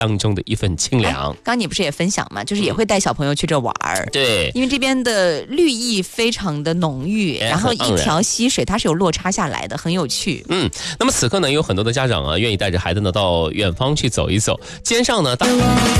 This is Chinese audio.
当中的一份清凉。 刚你不是也分享嘛，就是也会带小朋友去这玩儿。 对， 因为这边的绿意非常的浓郁，然后一条溪水它是有落差下来的，很有趣。 那么此刻呢，有很多的家长啊，愿意带着孩子呢到远方去走一走，肩上呢